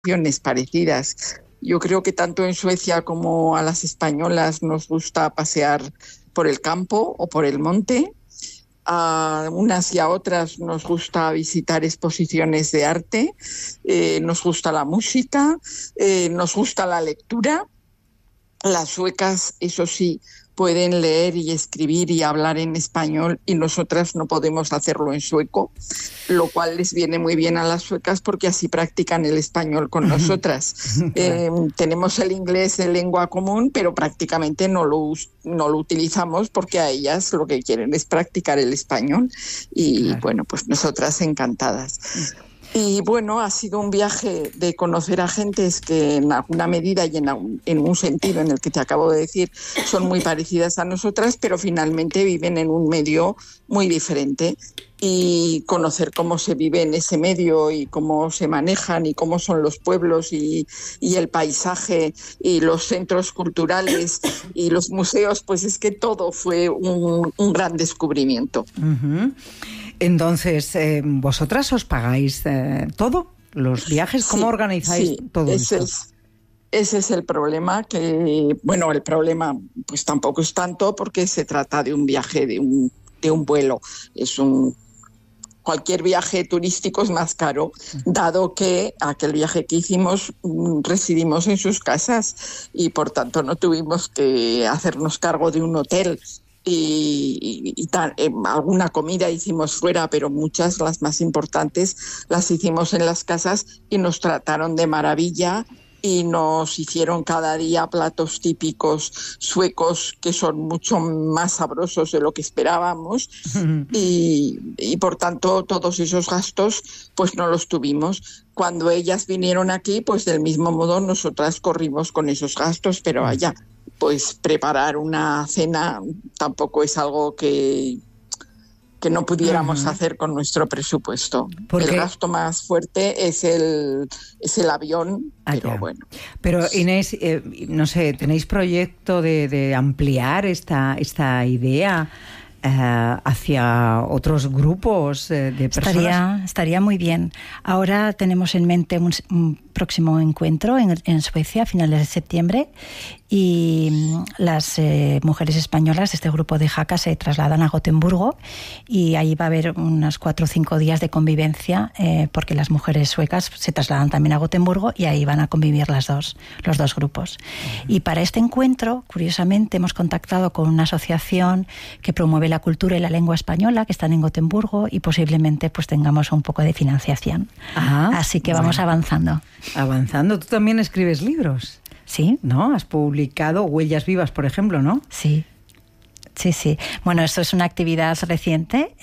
parecidas. Yo creo que tanto en Suecia como a las españolas nos gusta pasear por el campo o por el monte. A unas y a otras nos gusta visitar exposiciones de arte, nos gusta la música, nos gusta la lectura. Las suecas, eso sí, pueden leer y escribir y hablar en español y nosotras no podemos hacerlo en sueco, lo cual les viene muy bien a las suecas porque así practican el español con nosotras. Tenemos el inglés de lengua común, pero prácticamente no lo utilizamos porque a ellas lo que quieren es practicar el español y claro. Bueno, pues nosotras encantadas. Y bueno, ha sido un viaje de conocer a gentes que en alguna medida y en un sentido en el que te acabo de decir son muy parecidas a nosotras, pero finalmente viven en un medio muy diferente. Y conocer cómo se vive en ese medio y cómo se manejan y cómo son los pueblos y el paisaje y los centros culturales y los museos, pues es que todo fue un gran descubrimiento. Uh-huh. Entonces, ¿vosotras os pagáis todo? ¿Los viajes? ¿Cómo organizáis todo esto? Ese es el problema, que, bueno, el problema pues tampoco es tanto porque se trata de un viaje, de un vuelo. Cualquier viaje turístico es más caro, dado que aquel viaje que hicimos residimos en sus casas y por tanto no tuvimos que hacernos cargo de un hotel. Alguna comida hicimos fuera, pero muchas, las más importantes, las hicimos en las casas y nos trataron de maravilla y nos hicieron cada día platos típicos suecos que son mucho más sabrosos de lo que esperábamos y por tanto todos esos gastos pues no los tuvimos. Cuando ellas vinieron aquí, pues del mismo modo nosotras corrimos con esos gastos, pero allá pues preparar una cena tampoco es algo que no pudiéramos hacer con nuestro presupuesto. Porque el gasto más fuerte es el avión, pero bueno. Pero Inés, no sé, ¿tenéis proyecto de ampliar esta idea hacia otros grupos de personas? Estaría muy bien. Ahora tenemos en mente un próximo encuentro en Suecia a finales de septiembre y las mujeres españolas de este grupo de Jaca se trasladan a Gotemburgo y ahí va a haber unos 4 o 5 días de convivencia porque las mujeres suecas se trasladan también a Gotemburgo y ahí van a convivir los dos grupos. Y para este encuentro, curiosamente, hemos contactado con una asociación que promueve la cultura y la lengua española que están en Gotemburgo y posiblemente pues tengamos un poco de financiación. Así que vamos avanzando. Avanzando. ¿Tú también escribes libros? Sí. ¿No? Has publicado Huellas Vivas, por ejemplo, ¿no? Sí. Bueno, esto es una actividad reciente,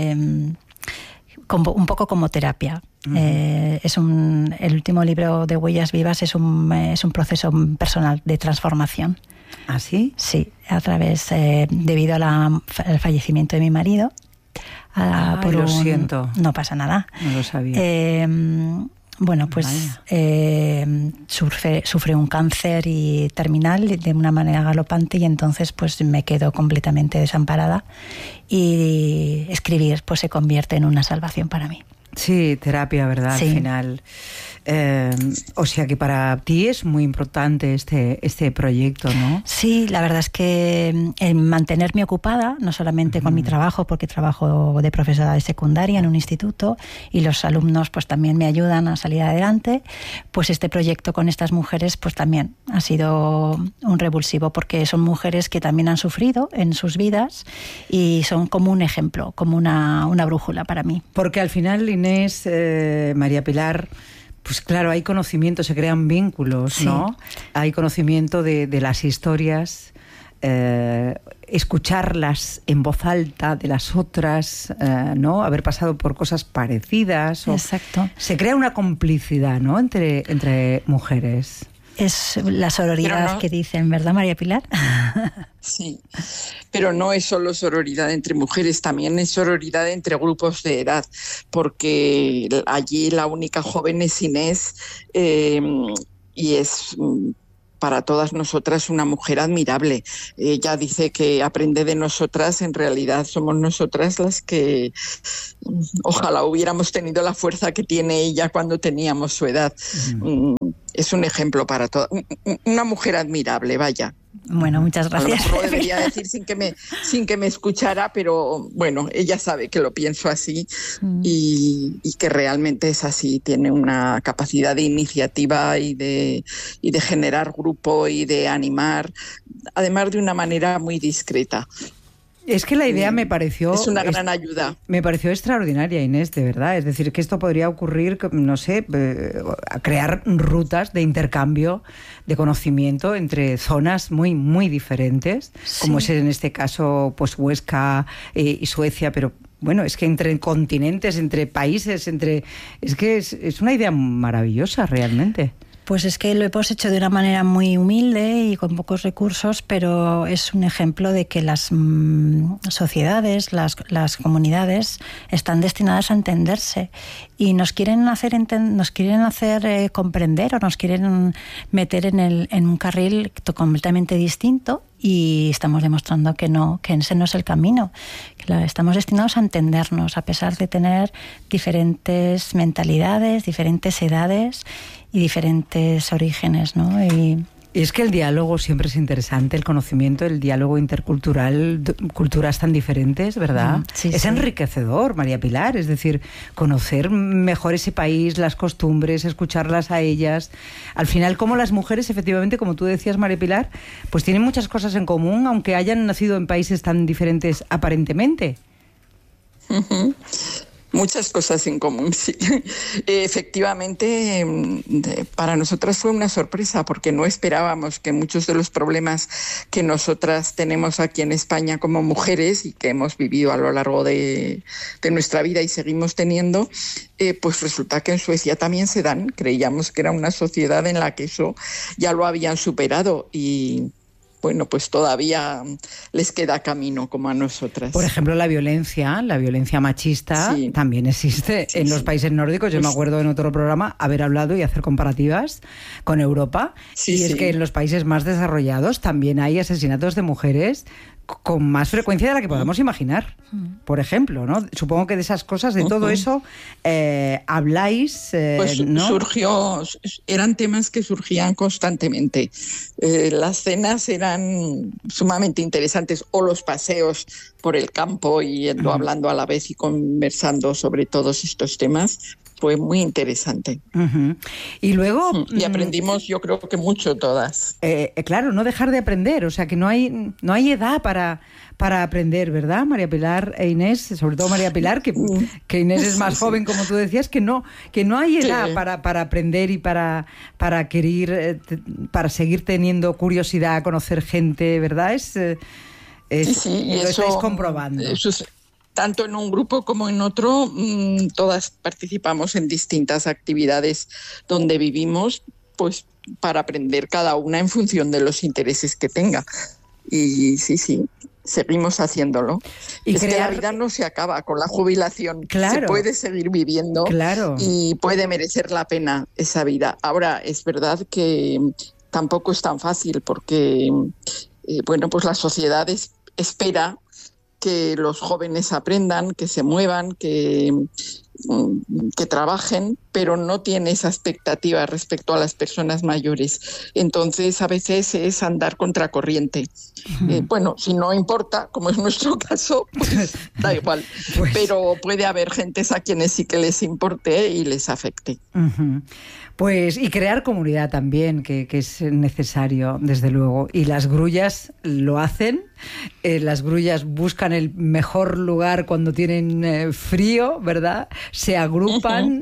un poco como terapia. El último libro de Huellas Vivas es un proceso personal de transformación. ¿Ah, sí? Sí, a través, debido al fallecimiento de mi marido. Lo siento. No pasa nada. No lo sabía. Bueno, pues sufre un cáncer terminal de una manera galopante y entonces pues me quedo completamente desamparada y escribir pues se convierte en una salvación para mí. Sí, terapia, ¿verdad? Sí. Al final. O sea que para ti es muy importante este proyecto, ¿no? Sí, la verdad es que mantenerme ocupada, no solamente con mi trabajo, porque trabajo de profesora de secundaria en un instituto y los alumnos pues también me ayudan a salir adelante, pues este proyecto con estas mujeres pues también ha sido un revulsivo porque son mujeres que también han sufrido en sus vidas y son como un ejemplo, como una brújula para mí. Porque al final, Inés, María Pilar, pues claro, hay conocimiento, se crean vínculos, sí. ¿No? Hay conocimiento de las historias, escucharlas en voz alta de las otras, ¿no? Haber pasado por cosas parecidas. Exacto. Se crea una complicidad, ¿no? Entre mujeres. Es la sororidad que dicen, ¿verdad, María Pilar? Sí, pero no es solo sororidad entre mujeres, también es sororidad entre grupos de edad, porque allí la única joven es Inés y es para todas nosotras una mujer admirable. Ella dice que aprende de nosotras, en realidad somos nosotras las que ojalá hubiéramos tenido la fuerza que tiene ella cuando teníamos su edad. Es un ejemplo para todas. Una mujer admirable, vaya. Bueno, muchas gracias. A lo mejor lo debería decir sin que me escuchara, pero bueno, ella sabe que lo pienso así y que realmente es así. Tiene una capacidad de iniciativa y de generar grupo y de animar, además de una manera muy discreta. Es que la idea me pareció... Es una gran ayuda. Me pareció extraordinaria, Inés, de verdad. Es decir, que esto podría ocurrir, no sé, a crear rutas de intercambio de conocimiento entre zonas muy, muy diferentes, como es en este caso pues Huesca y Suecia, pero... Bueno, es que entre continentes, entre países, es que es una idea maravillosa realmente. Pues es que lo hemos hecho de una manera muy humilde y con pocos recursos, pero es un ejemplo de que las sociedades, las comunidades están destinadas a entenderse y nos quieren hacer comprender o nos quieren meter en un carril completamente distinto, y estamos demostrando que no, que ese no es el camino. Que estamos destinados a entendernos a pesar de tener diferentes mentalidades, diferentes edades y diferentes orígenes, ¿no? Y es que el diálogo siempre es interesante, el conocimiento, el diálogo intercultural, culturas tan diferentes, ¿verdad? Sí, es enriquecedor, María Pilar, es decir, conocer mejor ese país, las costumbres, escucharlas a ellas. Al final, como las mujeres, efectivamente, como tú decías, María Pilar, pues tienen muchas cosas en común, aunque hayan nacido en países tan diferentes aparentemente. Muchas cosas en común, sí. Efectivamente, para nosotras fue una sorpresa porque no esperábamos que muchos de los problemas que nosotras tenemos aquí en España como mujeres y que hemos vivido a lo largo de nuestra vida y seguimos teniendo, pues resulta que en Suecia también se dan. Creíamos que era una sociedad en la que eso ya lo habían superado y... bueno, pues todavía les queda camino como a nosotras. Por ejemplo, la violencia machista también existe en los países nórdicos. Yo me acuerdo en otro programa haber hablado y hacer comparativas con Europa. Es que en los países más desarrollados también hay asesinatos de mujeres con más frecuencia de la que podamos imaginar, por ejemplo, ¿no? Supongo que de esas cosas, de todo eso, habláis, pues ¿no? Eran temas que surgían constantemente. Las cenas eran sumamente interesantes, o los paseos por el campo, yendo hablando a la vez y conversando sobre todos estos temas. Fue muy interesante. Y luego... Y aprendimos, yo creo que mucho todas. Claro, no dejar de aprender. O sea, que no hay edad para aprender, ¿verdad, María Pilar e Inés? Sobre todo María Pilar, que Inés es más joven, como tú decías, que no hay edad para aprender y para querer, para seguir teniendo curiosidad a conocer gente, ¿verdad? Lo estáis comprobando. Tanto en un grupo como en otro, todas participamos en distintas actividades donde vivimos, pues para aprender cada una en función de los intereses que tenga. Y sí, seguimos haciéndolo. Es que la vida no se acaba con la jubilación. Claro. Se puede seguir viviendo y puede merecer la pena esa vida. Ahora, es verdad que tampoco es tan fácil porque, pues la sociedad espera que los jóvenes aprendan, que se muevan, que trabajen, pero no tiene esa expectativa respecto a las personas mayores. Entonces, a veces es andar contracorriente. Si no importa, como es nuestro caso, pues da igual. Pero puede haber gentes a quienes sí que les importe y les afecte. Pues, y crear comunidad también, que es necesario, desde luego. Y las grullas lo hacen. Las grullas buscan el mejor lugar cuando tienen frío, ¿verdad? Se agrupan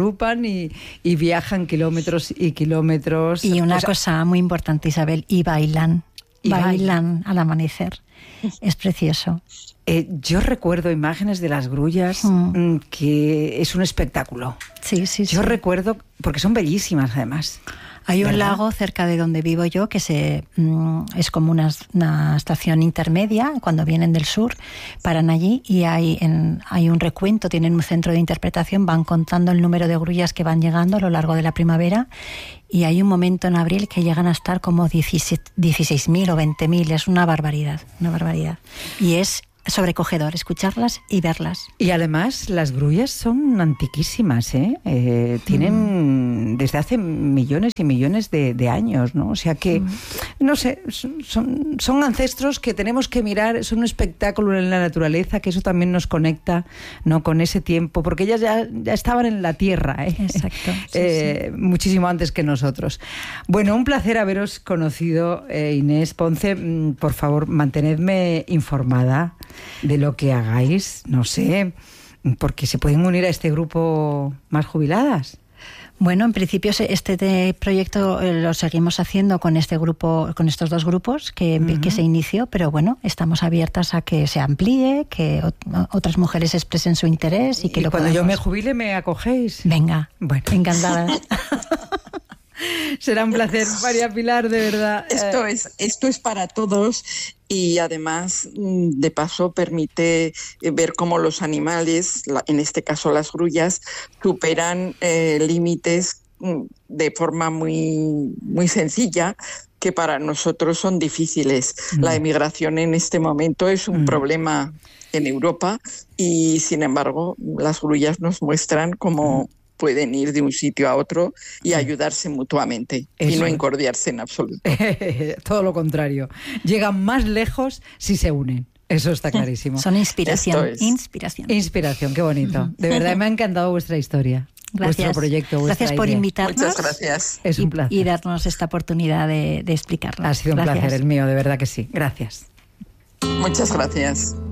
y viajan kilómetros y kilómetros. Y una cosa muy importante, Isabel, y bailan. Bailan al amanecer. Es precioso. Yo recuerdo imágenes de las grullas que es un espectáculo. Sí. Yo recuerdo, porque son bellísimas además. Hay un ¿verdad? lago cerca de donde vivo yo que es como una estación intermedia. Cuando vienen del sur, paran allí y hay un recuento, tienen un centro de interpretación, van contando el número de grullas que van llegando a lo largo de la primavera, y hay un momento en abril que llegan a estar como 16.000 o 20.000. Es una barbaridad. Y es sobrecogedor escucharlas y verlas. Y además las grullas son antiquísimas, ¿eh? Tienen desde hace millones y millones de años, ¿no? O sea que, no sé, son ancestros que tenemos que mirar, son un espectáculo en la naturaleza, que eso también nos conecta, ¿no?, con ese tiempo, porque ellas ya estaban en la tierra, ¿eh? Exacto. Muchísimo antes que nosotros. Bueno, un placer haberos conocido, Inés Ponce. Por favor, mantenedme informada de lo que hagáis, no sé, porque se pueden unir a este grupo más jubiladas. Bueno, en principio este proyecto lo seguimos haciendo con este grupo, con estos dos grupos que se inició, pero bueno, estamos abiertas a que se amplíe, que otras mujeres expresen su interés y que cuando yo me jubile, ¿me acogéis? Venga, bueno, encantada. Será un placer, María Pilar, de verdad. Esto es para todos, y además, de paso, permite ver cómo los animales, en este caso las grullas, superan límites de forma muy, muy sencilla, que para nosotros son difíciles. La emigración en este momento es un problema en Europa, y sin embargo las grullas nos muestran cómo pueden ir de un sitio a otro y ayudarse mutuamente. Eso. Y no encordiarse en absoluto. Todo lo contrario. Llegan más lejos si se unen. Eso está clarísimo. Son inspiración. Inspiración, qué bonito. De verdad, me ha encantado vuestra historia. Gracias. Vuestro proyecto, gracias por idea. Invitarnos. Muchas gracias. Es un placer. Y darnos esta oportunidad de explicarlo. Ha sido un placer el mío, de verdad que sí. Gracias. Muchas gracias.